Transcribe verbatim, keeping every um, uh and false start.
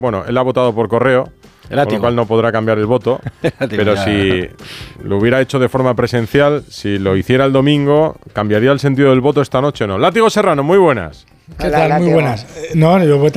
Bueno, él ha votado por correo, con lo cual no podrá cambiar el voto. Pero si lo hubiera hecho de forma presencial, si lo hiciera el domingo, ¿cambiaría el sentido del voto esta noche o no? Látigo Serrano, muy buenas. ¿Qué tal? Muy buenas. No, yo